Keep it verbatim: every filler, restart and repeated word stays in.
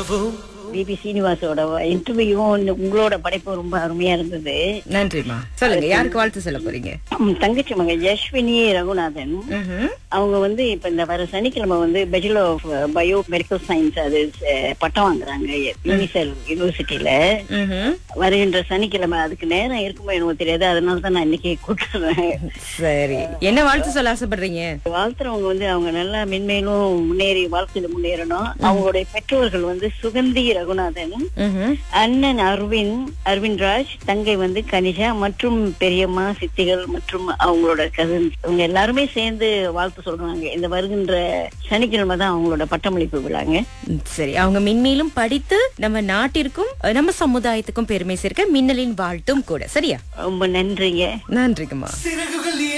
BP சீனிவாசோட இன்டர்வியூவும் உங்களோட படைப்பும் ரொம்ப அருமையா இருந்தது. நன்றிமா. சொல்லுங்க, யாருக்கு வாழ்த்து சொல்ல போறீங்க? உம், தங்கச்சி மக யஸ்வினி ரகுநாதன். ம்ஹும். அவங்க வந்து இப்ப இந்த வர சனிக்கிழமை வந்து bachelor of bio medical science அது அஹ், பட்டம் வாங்குறாங்க யூனிசெல் யூனிவர்சிட்டியில. ம்ஹும். வருகின்ற சனிக்கிழமை. அதுக்கு நேரம் இருக்குமோ என்னவோ தெரியாது, அதனால தான் நான் இன்னைக்கு கூப்பிட்டுறேன். சரி, என்ன வாழ்த்து சொல்ல ஆசைப்படுறீங்க? வாழ்த்துறவங்க வந்து அவங்க நல்லா மென்மேலும் முன்னேறி வாழ்க்கையில முன்னேறணும். அவங்களுடைய பெற்றோர்கள் வந்து சுகந்தி ரகுநாதன், ம்ஹும். அண்ணன் அரவிந்த் அரவிந்த் ராஜ், தங்கை வந்து கனிஷா மற்றும் பெரியம்மா சித்திகள் மற்றும் அவங்களோட கசின்ஸ், இவங்க எல்லாருமே சேர்ந்து வாழ்த்து சொல்றாங்க. இந்த வருகின்ற சனிக்கிழமை தான் அவங்களோட பட்டமளிப்பு விழாங்க. சரி, அவங்க மென்மேலும் படித்து நம்ம நாட்டிற்கும் நம்ம சமுதாயத்துக்கும் பெருமை சேர்க்க மின்னலின் வாழ்த்தும் கூட. சரியா? ரொம்ப நன்றிங்க. நன்றிக்குமா.